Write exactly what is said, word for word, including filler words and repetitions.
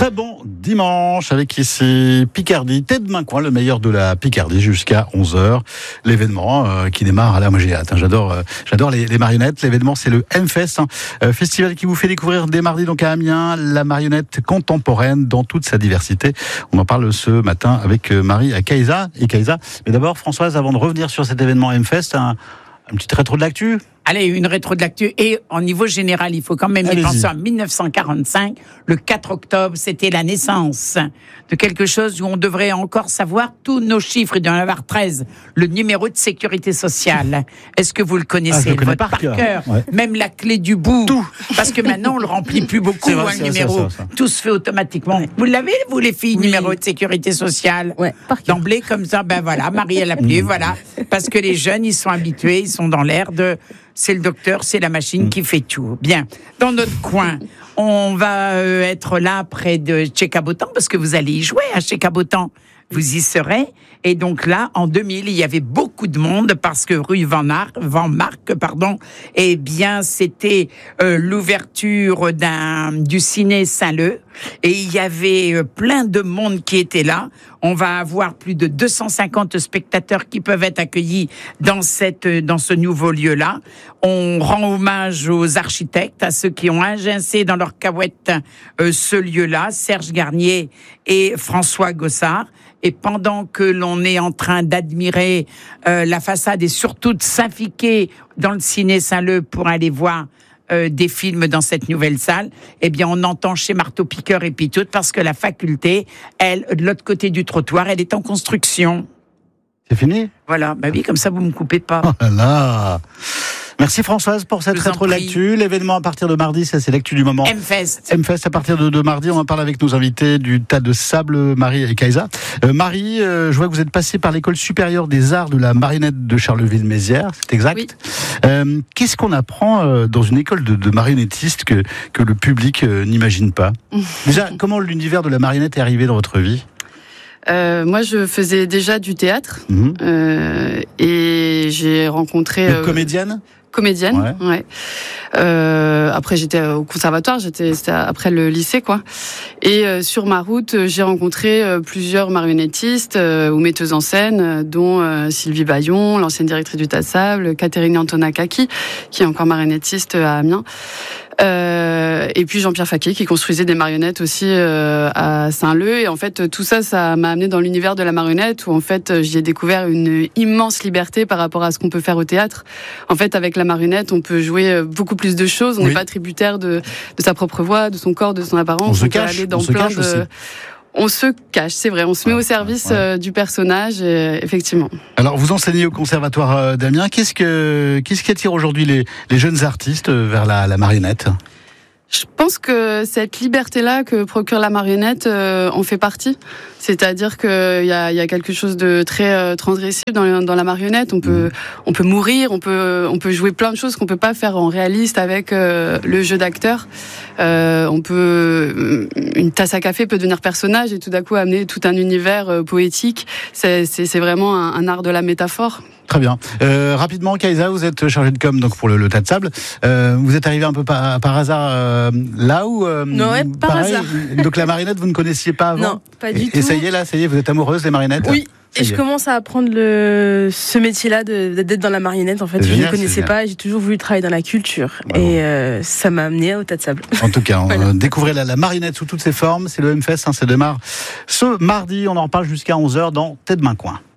Très bon dimanche avec ici Picardie, tête de main coin, le meilleur de la Picardie jusqu'à onze heures. L'événement euh, qui démarre, là moi j'ai hâte, hein, j'adore, euh, j'adore les, les marionnettes. L'événement c'est le M-Fest, hein, euh, festival qui vous fait découvrir dès mardi donc à Amiens la marionnette contemporaine dans toute sa diversité. On en parle ce matin avec euh, Marie à Kaïsa et Kaïsa. Mais d'abord Françoise, avant de revenir sur cet événement M-Fest, un, un petit rétro de l'actu. Allez, une rétro de l'actu. Et au niveau général, il faut quand même y Allez-y. penser. En dix-neuf cent quarante-cinq, le quatre octobre, c'était la naissance de quelque chose où on devrait encore savoir tous nos chiffres. Il doit y en avoir treize. Le numéro de sécurité sociale. Est-ce que vous le connaissez? Ah, je le connais Votre par cœur. Ouais. Même la clé du bout. Tout. Parce que maintenant, on le remplit plus beaucoup, C'est vrai, hein, c'est le vrai, numéro. c'est ça, ça. Tout se fait automatiquement. Vous l'avez, vous, les filles, Oui. numéro de sécurité sociale? Ouais, par cœur. D'emblée, comme ça, ben voilà, Marie, elle a appelé, voilà. Parce que les jeunes, ils sont habitués, ils sont dans l'air de... C'est le docteur, c'est la machine qui fait tout. Bien. Dans notre coin, on va euh, être là près de Tchécabotan, parce que vous allez y jouer à Tchécabotan. Vous y serez. Et donc là, en deux mille, il y avait beaucoup de monde parce que rue Van, Ar- Van Mark, pardon, eh bien, c'était euh, l'ouverture d'un du ciné Saint-Leu. Et il y avait euh, plein de monde qui était là. On va avoir plus de deux cent cinquante spectateurs qui peuvent être accueillis dans cette, dans ce nouveau lieu-là. On rend hommage aux architectes, à ceux qui ont agencé dans leur cahouette euh, ce lieu-là, Serge Garnier et François Gossard. Et pendant que l'on est en train d'admirer euh, la façade et surtout de s'infiquer dans le ciné Saint-Leu pour aller voir euh, des films dans cette nouvelle salle, eh bien, on entend chez Marteau Piqueur et Pitoute parce que la faculté, elle, de l'autre côté du trottoir, elle est en construction. C'est fini? Voilà. Bah oui, comme ça, vous me coupez pas. Oh là là. Merci Françoise pour cette Je vous en rétro de prie. l'actu. L'événement à partir de mardi, ça c'est l'actu du moment. M-Fest. M-Fest à partir de, de mardi, on en parle avec nos invités du tas de sable, Marie et Kaïsa. Euh, Marie, euh, je vois que vous êtes passée par l'école supérieure des arts de la marionnette de Charleville-Mézières, c'est exact? Oui. Euh, qu'est-ce qu'on apprend euh, dans une école de, de marionnettistes que, que le public euh, n'imagine pas? Déjà, comment l'univers de la marionnette est arrivé dans votre vie? Euh, moi, je faisais déjà du théâtre Mhm. euh, et j'ai rencontré Vous êtes euh, comédienne? comédienne. Ouais. Ouais. Euh, après, j'étais au conservatoire. J'étais c'était après le lycée, quoi. Et euh, sur ma route, j'ai rencontré euh, plusieurs marionnettistes euh, ou metteuses en scène, euh, dont euh, Sylvie Bayon, l'ancienne directrice du Tas de Sable, Catherine Antonakaki, qui est encore marionnettiste à Amiens. Euh, et puis Jean-Pierre Faquet qui construisait des marionnettes aussi euh, à Saint-Leu. Et en fait, tout ça, ça m'a amené dans l'univers de la marionnette où en fait, j'y ai découvert une immense liberté par rapport à ce qu'on peut faire au théâtre. En fait, avec la marionnette, on peut jouer beaucoup plus de choses. On n'est Oui. pas tributaire de, de sa propre voix, de son corps, de son apparence. On se peut cache, aller dans on se plein cache de... aussi. On se cache, c'est vrai. On se met Ouais, au service ouais, ouais. euh, du personnage, et, effectivement. Alors, vous enseignez au conservatoire euh, d'Amiens. Qu'est-ce que qu'est-ce qui attire aujourd'hui les, les jeunes artistes euh, vers la, la marionnette? Je pense que cette liberté-là que procure la marionnette euh, en fait partie. C'est-à-dire qu'il y a, il y a quelque chose de très euh, transgressif dans, dans la marionnette. On peut, on peut mourir, on peut, on peut jouer plein de choses qu'on peut pas faire en réaliste avec euh, le jeu d'acteur. Euh, on peut, une tasse à café peut devenir personnage et tout d'un coup amener tout un univers euh, poétique. C'est, c'est, c'est vraiment un, un art de la métaphore. Très bien. Euh, rapidement, Kaïsa, vous êtes chargée de com donc pour le, le tas de sable. Euh, vous êtes arrivé un peu par, par hasard euh, là où euh, Non, ouais, par pareil, hasard. Donc la marionnette, vous ne connaissiez pas avant? Non, pas du et, tout. Et ça y est, là, ça y est, vous êtes amoureuse des marionnettes? Oui, Ça et y je est. commence à apprendre le, ce métier-là de, d'être dans la marionnette. En fait, C'est je génial, ne connaissais c'est génial. pas et j'ai toujours voulu travailler dans la culture. Bravo. Et euh, ça m'a amené au tas de sable. En tout cas, on Voilà. euh, découvrez la, la marionnette sous toutes ses formes. C'est le M-Fest, hein, ça démarre ce mardi. On en parle jusqu'à onze heures dans Tête de Main Coin.